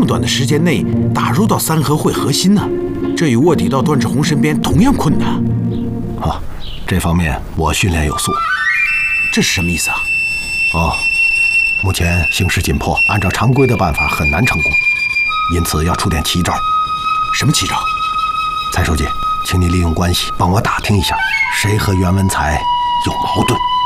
短的时间内打入到三合会核心呢？这与卧底到段志宏身边同样困难。 啊，这方面我训练有素。 这是什么意思啊？ 哦，目前形势紧迫，按照常规的办法很难成功，因此要出点奇招。 什么奇招？ 蔡书记，请你利用关系帮我打听一下，谁和袁文才有矛盾。